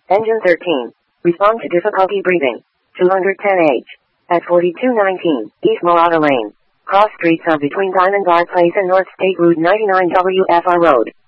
Engine 13. Respond to difficulty breathing. 210H. At 4219 East Murata Lane. Cross streets of between Diamond Bar Place and North State Route 99 WFR Road.